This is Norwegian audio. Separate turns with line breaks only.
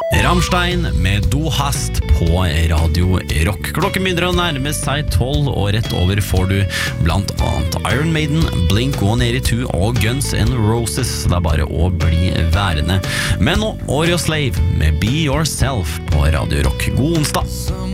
Rammstein med Do Hast på Radio Rock. Klokken begynner å nærme seg 12, og rett over får du blant annet Iron Maiden, Blink-182 og Guns N' Roses. Det er bare å bli værende. Men nå Audioslave med Be Yourself på Radio Rock. God onsdag!